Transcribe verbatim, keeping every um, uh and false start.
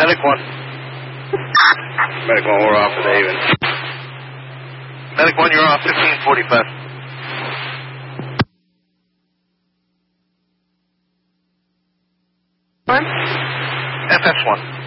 Medic one. Medic one, we're off with Haven. Medic one, you're off fifteen forty-five. One? F S one.